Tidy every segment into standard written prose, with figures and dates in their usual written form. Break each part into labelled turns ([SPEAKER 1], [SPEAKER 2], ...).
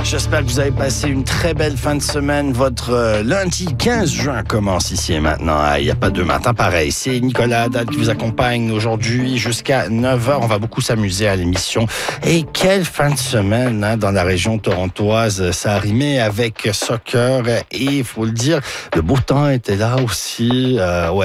[SPEAKER 1] J'espère que vous avez passé une très belle fin de semaine. Votre lundi 15 juin commence ici et maintenant. Il n'y a pas de matin pareil. C'est Nicolas Haddad qui vous accompagne aujourd'hui jusqu'à 9h. On va beaucoup s'amuser à l'émission. Et quelle fin de semaine dans la région torontoise. Ça a rimé avec soccer. Et il faut le dire, le beau temps était là aussi.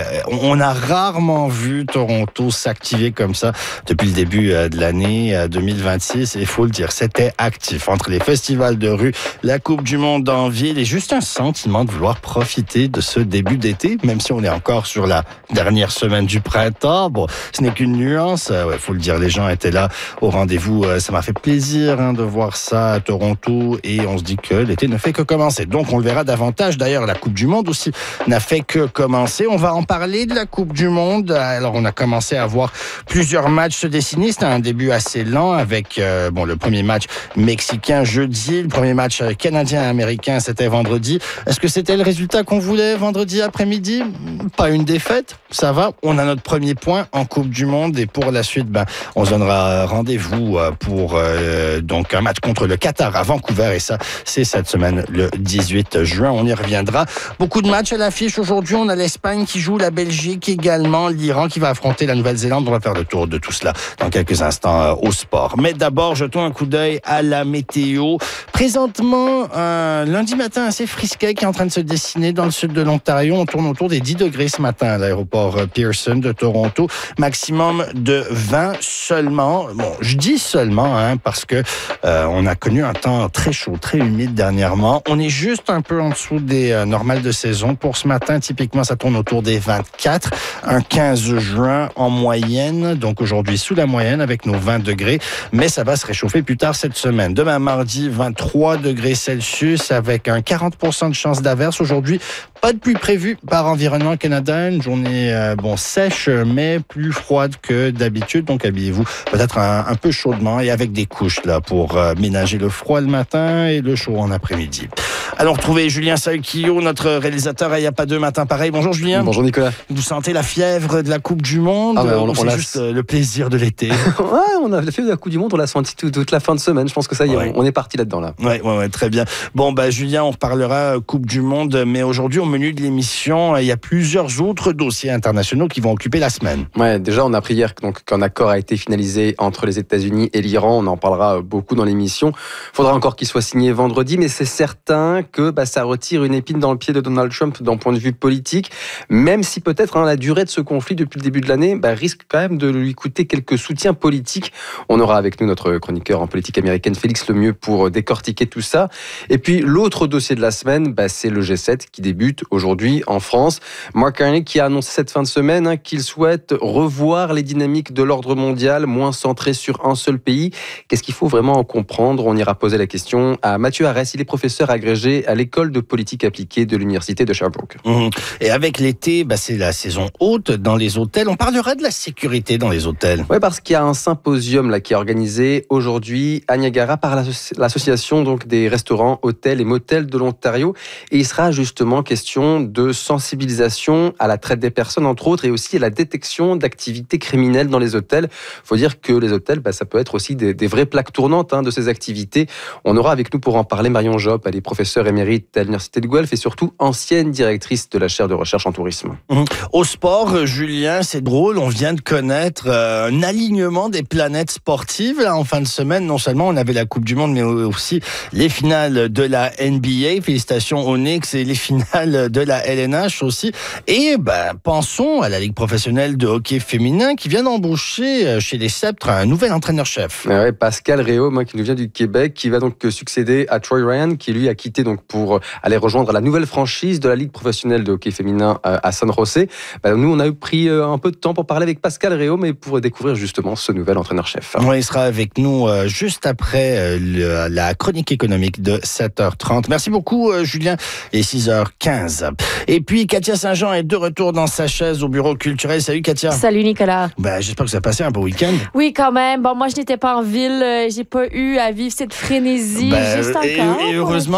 [SPEAKER 1] On a rarement vu Toronto s'activer comme ça depuis le début de l'année 2026. Et il faut le dire, c'était actif entre les festivals de rue, la Coupe du Monde en ville et juste un sentiment de vouloir profiter de ce début d'été, même si on est encore sur la dernière semaine du printemps. Bon, ce n'est qu'une nuance. Faut le dire, les gens étaient là au rendez-vous. Ça m'a fait plaisir de voir ça à Toronto et on se dit que l'été ne fait que commencer. Donc, on le verra davantage. D'ailleurs, la Coupe du Monde aussi n'a fait que commencer. On va en parler de la Coupe du Monde. Alors, on a commencé à voir plusieurs matchs se dessiner. C'était un début assez lent avec le premier match mexicain jeudi, le premier match canadien-américain, c'était vendredi. Est-ce que c'était le résultat qu'on voulait vendredi après-midi? Pas une défaite, ça va. On a notre premier point en Coupe du Monde et pour la suite, on se donnera rendez-vous pour donc un match contre le Qatar à Vancouver et ça, c'est cette semaine, le 18 juin. On y reviendra. Beaucoup de matchs à l'affiche aujourd'hui. On a l'Espagne qui joue, la Belgique également, l'Iran qui va affronter la Nouvelle-Zélande. On va faire le tour de tout cela dans quelques instants au sport. Mais d'abord, jetons un coup d'œil à la météo. Présentement, un lundi matin assez frisquet qui est en train de se dessiner dans le sud de l'Ontario. On tourne autour des 10 degrés ce matin à l'aéroport Pearson de Toronto. Maximum de 20 seulement. Bon, je dis seulement parce que on a connu un temps très chaud, très humide dernièrement. On est juste un peu en dessous des normales de saison. Pour ce matin, typiquement, ça tourne autour des 24. Un 15 juin en moyenne. Donc aujourd'hui, sous la moyenne avec nos 20 degrés. Mais ça va se réchauffer plus tard cette semaine. Demain, mardi, 23 degrés Celsius avec un 40% de chance d'averse. Aujourd'hui, pas de pluie prévue par Environnement Canada. Une journée sèche, mais plus froide que d'habitude. Donc, habillez-vous peut-être un peu chaudement et avec des couches là pour ménager le froid le matin et le chaud en après-midi. Alors, retrouvez Julien Salquillo, notre réalisateur. Il n'y a pas deux matins pareils. Bonjour Julien.
[SPEAKER 2] Bonjour Nicolas.
[SPEAKER 1] Vous sentez la fièvre de la Coupe du Monde? C'est juste le plaisir de l'été.
[SPEAKER 2] On a fait de la Coupe du Monde, on l'a senti toute la fin de semaine. Je pense que ça y est, on est parti là-dedans là.
[SPEAKER 1] Ouais, très bien. Bon, Julien, on reparlera Coupe du Monde, mais aujourd'hui, au menu de l'émission, il y a plusieurs autres dossiers internationaux qui vont occuper la semaine.
[SPEAKER 2] Ouais, déjà, on a appris hier qu'un accord a été finalisé entre les États-Unis et l'Iran. On en parlera beaucoup dans l'émission. Il faudra encore qu'il soit signé vendredi, mais c'est certain que ça retire une épine dans le pied de Donald Trump d'un point de vue politique, même si peut-être la durée de ce conflit depuis le début de l'année risque quand même de lui coûter quelques soutiens politiques. On aura avec nous notre chroniqueur en politique américaine, Félix Lemieux, pour décortiquer tout ça. Et puis, l'autre dossier de la semaine, c'est le G7 qui débute aujourd'hui en France. Mark Carney qui a annoncé cette fin de semaine qu'il souhaite revoir les dynamiques de l'ordre mondial, moins centré sur un seul pays. Qu'est-ce qu'il faut vraiment en comprendre? On ira poser la question à Mathieu Arès. Il est professeur agrégé à l'école de politique appliquée de l'université de Sherbrooke.
[SPEAKER 1] Et avec l'été, c'est la saison haute dans les hôtels. On parlera de la sécurité dans les hôtels.
[SPEAKER 2] Oui, parce qu'il y a un symposium qui est organisé aujourd'hui à Niagara par l'association des restaurants, hôtels et motels de l'Ontario. Et il sera justement question de sensibilisation à la traite des personnes, entre autres, et aussi à la détection d'activités criminelles dans les hôtels. Il faut dire que les hôtels, ça peut être aussi des vraies plaques tournantes de ces activités. On aura avec nous pour en parler Marion Job, elle est professeure émérite à l'Université de Guelph et surtout ancienne directrice de la chaire de recherche en tourisme.
[SPEAKER 1] Au sport, Julien, c'est drôle, on vient de connaître un alignement des planètes sportives. Là, en fin de semaine, non seulement on avait la Coupe du Monde, mais aussi les finales de la NBA. Félicitations aux Knicks et les finales de la LNH aussi. Et pensons à la Ligue professionnelle de hockey féminin qui vient d'embaucher chez les Sceptres un nouvel entraîneur-chef.
[SPEAKER 2] Pascal Réau, qui nous vient du Québec, qui va donc succéder à Troy Ryan, qui lui a quitté pour aller rejoindre la nouvelle franchise de la Ligue professionnelle de hockey féminin à San José. Nous, on a pris un peu de temps pour parler avec Pascal Réau, mais pour découvrir justement ce nouvel entraîneur-chef.
[SPEAKER 1] Il sera avec nous juste après la chronique économique de 7h30. Merci beaucoup, Julien. Et 6h15. Et puis, Katia Saint-Jean est de retour dans sa chaise au bureau culturel. Salut, Katia.
[SPEAKER 3] Salut, Nicolas.
[SPEAKER 1] J'espère que ça a passé un beau week-end.
[SPEAKER 3] Oui, quand même. Moi, je n'étais pas en ville. J'ai pas eu à vivre cette frénésie juste encore.
[SPEAKER 1] Et heureusement, peut-être.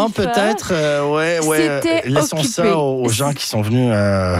[SPEAKER 1] peut-être. Laissons
[SPEAKER 3] occupé.
[SPEAKER 1] Ça aux gens qui sont venus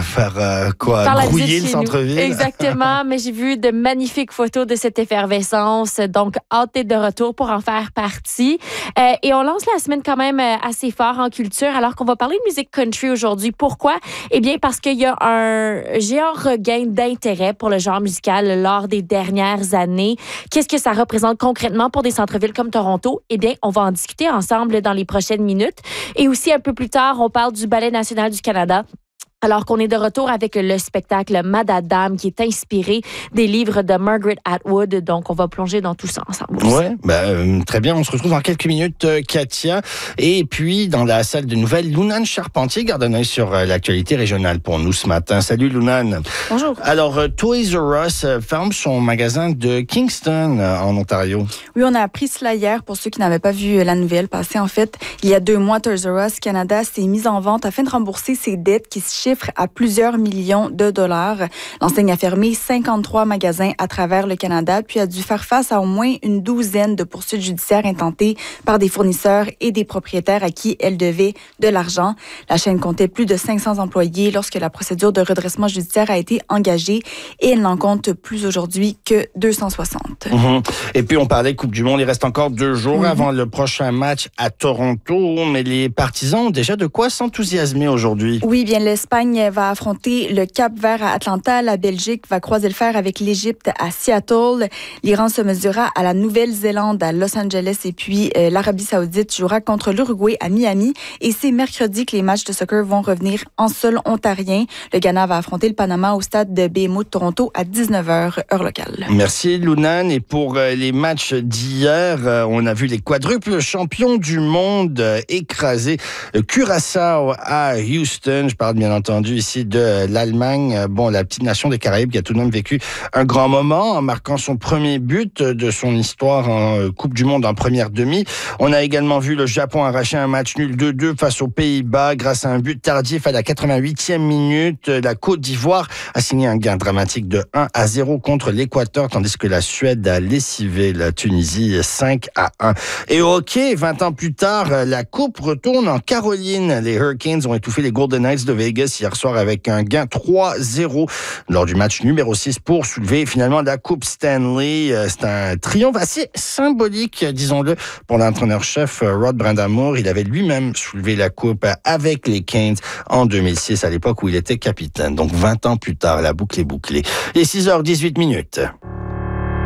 [SPEAKER 1] faire grouiller le centre-ville.
[SPEAKER 3] Exactement, mais j'ai vu de magnifiques photos de cette effervescence. Donc, hâte d'être de retour pour en faire partie. Et on lance la semaine quand même assez fort en culture, alors qu'on va parler de musique country aujourd'hui. Pourquoi? Eh bien, parce qu'il y a un géant regain d'intérêt pour le genre musical lors des dernières années. Qu'est-ce que ça représente concrètement pour des centres-villes comme Toronto? Eh bien, on va en discuter ensemble dans les prochaines minutes. Et aussi, un peu plus tard, on parle du Ballet national du Canada. Alors qu'on est de retour avec le spectacle Madadam qui est inspiré des livres de Margaret Atwood. Donc, on va plonger dans tout ça ensemble.
[SPEAKER 1] Oui, très bien. On se retrouve dans quelques minutes, Katia. Et puis, dans la salle de nouvelles, Lounane Charpentier garde un œil sur l'actualité régionale pour nous ce matin. Salut, Lounane.
[SPEAKER 3] Bonjour.
[SPEAKER 1] Alors, Toys R Us ferme son magasin de Kingston, en Ontario.
[SPEAKER 4] Oui, on a appris cela hier pour ceux qui n'avaient pas vu la nouvelle passer. En fait, il y a 2 mois, Toys R Us Canada s'est mise en vente afin de rembourser ses dettes qui se chiffrent à plusieurs millions de dollars. L'enseigne a fermé 53 magasins à travers le Canada, puis a dû faire face à au moins une douzaine de poursuites judiciaires intentées par des fournisseurs et des propriétaires à qui elle devait de l'argent. La chaîne comptait plus de 500 employés lorsque la procédure de redressement judiciaire a été engagée et elle n'en compte plus aujourd'hui que 260.
[SPEAKER 1] Et puis, on parlait Coupe du Monde. Il reste encore 2 jours avant le prochain match à Toronto, mais les partisans ont déjà de quoi s'enthousiasmer aujourd'hui.
[SPEAKER 4] Oui, bien, l'Espagne va affronter le Cap-Vert à Atlanta. La Belgique va croiser le fer avec l'Égypte à Seattle. L'Iran se mesurera à la Nouvelle-Zélande à Los Angeles et puis l'Arabie Saoudite jouera contre l'Uruguay à Miami. Et c'est mercredi que les matchs de soccer vont revenir en sol ontarien. Le Ghana va affronter le Panama au stade de BMO de Toronto à 19h, heure locale.
[SPEAKER 1] Merci, Lounane. Et pour les matchs d'hier, on a vu les quadruples champions du monde écraser Curaçao à Houston. Je parle bien entendu ici de l'Allemagne. Bon, la petite nation des Caraïbes qui a tout de même vécu un grand moment en marquant son premier but de son histoire en Coupe du Monde en première demi. On a également vu le Japon arracher un match nul 2-2 face aux Pays-Bas grâce à un but tardif à la 88e minute. La Côte d'Ivoire a signé un gain dramatique de 1-0 contre l'Équateur, tandis que la Suède a lessivé la Tunisie 5-1. Et au hockey, 20 ans plus tard, la Coupe retourne en Caroline. Les Hurricanes ont étouffé les Golden Knights de Vegas hier soir avec un gain 3-0 lors du match numéro 6 pour soulever finalement la Coupe Stanley. C'est un triomphe assez symbolique, disons-le, pour l'entraîneur-chef Rod Brind'Amour. Il avait lui-même soulevé la Coupe avec les Canes en 2006, à l'époque où il était capitaine. Donc 20 ans plus tard, la boucle est bouclée. Il est 6h18.